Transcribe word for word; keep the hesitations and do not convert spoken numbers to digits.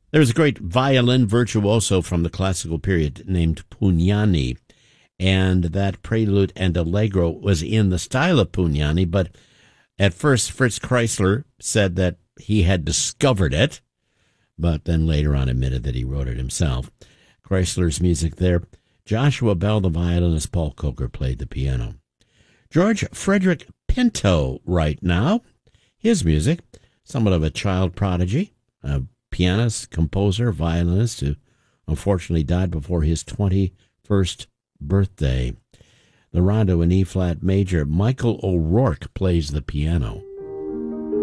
There's a great violin virtuoso from the classical period named Pugnani, and that prelude and allegro was in the style of Pugnani, but at first Fritz Kreisler said that he had discovered it, but then later on admitted that he wrote it himself. Kreisler's music there. Joshua Bell, the violinist. Paul Coker played the piano. George Frederick Pinto right now. His music, somewhat of a child prodigy, a pianist, composer, violinist who unfortunately died before his twenty-first birthday. The rondo in E-flat major. Michael O'Rourke plays the piano.